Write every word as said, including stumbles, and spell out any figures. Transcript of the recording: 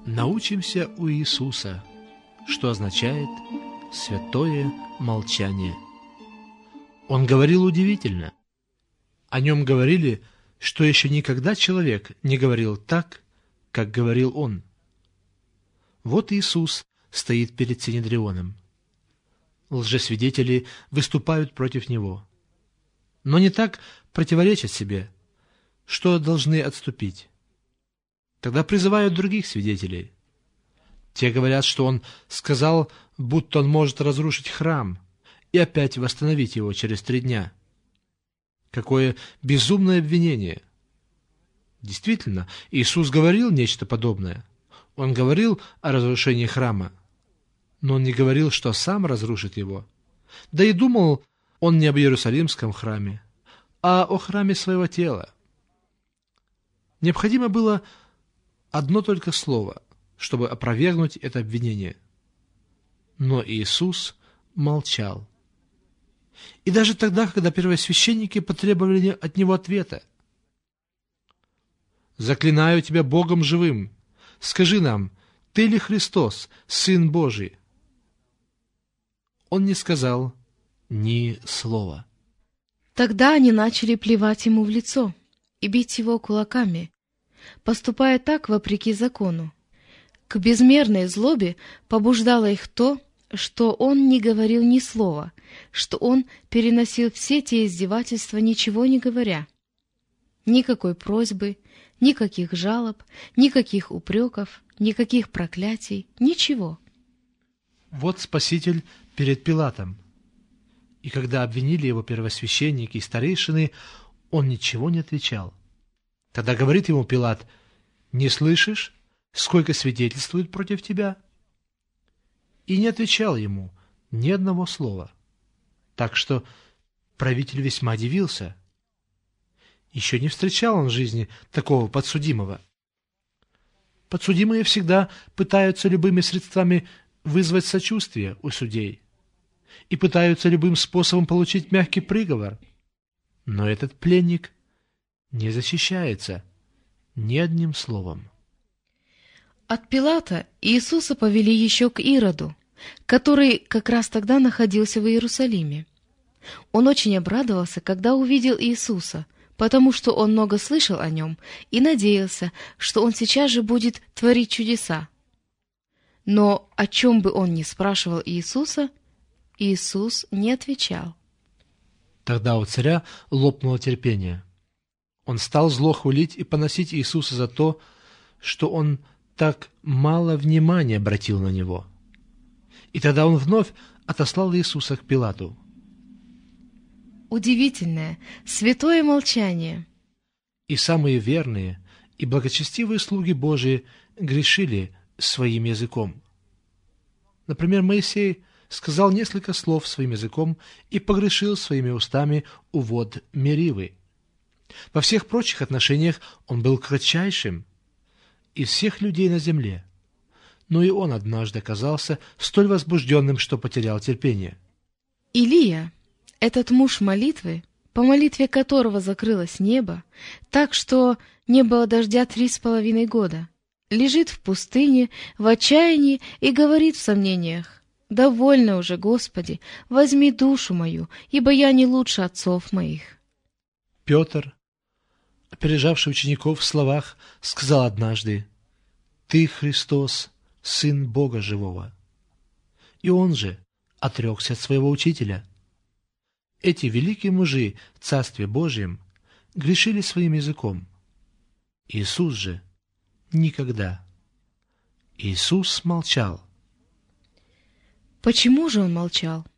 Научимся у Иисуса, что означает святое молчание. Он говорил удивительно. О нем говорили, что еще никогда человек не говорил так, как говорил он. Вот Иисус стоит перед Синедрионом. Лжесвидетели выступают против Него, но не так противоречат себе, что должны отступить. Тогда призывают других свидетелей. Те говорят, что Он сказал, будто Он может разрушить храм и опять восстановить его через три дня. Какое безумное обвинение! Действительно, Иисус говорил нечто подобное. Он говорил о разрушении храма, но Он не говорил, что Сам разрушит его. Да и думал Он не об Иерусалимском храме, а о храме своего тела. Необходимо было одно только слово, чтобы опровергнуть это обвинение. Но Иисус молчал. И даже тогда, когда первосвященники потребовали от Него ответа. «Заклинаю Тебя Богом живым, скажи нам, Ты ли Христос, Сын Божий?» Он не сказал ни слова. Тогда они начали плевать Ему в лицо и бить Его кулаками, поступая так вопреки закону. К безмерной злобе побуждало их то, что Он не говорил ни слова, что Он переносил все те издевательства, ничего не говоря. Никакой просьбы, никаких жалоб, никаких упреков, никаких проклятий, ничего. Вот Спаситель перед Пилатом. И когда обвинили Его первосвященники и старейшины, Он ничего не отвечал. Тогда говорит Ему Пилат: «Не слышишь, сколько свидетельствуют против Тебя?» И не отвечал Ему ни одного слова. Так что правитель весьма удивился. Еще не встречал он в жизни такого подсудимого. Подсудимые всегда пытаются любыми средствами вызвать сочувствие у судей и пытаются любым способом получить мягкий приговор. Но этот пленник не защищается ни одним словом. От Пилата Иисуса повели еще к Ироду, который как раз тогда находился в Иерусалиме. Он очень обрадовался, когда увидел Иисуса, потому что он много слышал о нем и надеялся, что он сейчас же будет творить чудеса. Но о чем бы он ни спрашивал Иисуса, Иисус не отвечал. Тогда у царя лопнуло терпение. Он стал зло хулить и поносить Иисуса за то, что он так мало внимания обратил на него. И тогда он вновь отослал Иисуса к Пилату. Удивительное, святое молчание. И самые верные и благочестивые слуги Божии грешили своим языком. Например, Моисей сказал несколько слов своим языком и погрешил своими устами у вод Меривы. Во всех прочих отношениях он был кратчайшим из всех людей на земле, но и он однажды оказался столь возбужденным, что потерял терпение. Илия, этот муж молитвы, по молитве которого закрылось небо, так что не было дождя три с половиной года, лежит в пустыне в отчаянии и говорит в сомнениях: «Довольно уже, Господи, возьми душу мою, ибо я не лучше отцов моих». Петр, опережавший учеников в словах, сказал однажды: «Ты, Христос, Сын Бога Живого». И он же отрекся от своего учителя. Эти великие мужи в Царстве Божьем грешили своим языком. Иисус же никогда. Иисус молчал. Почему же он молчал?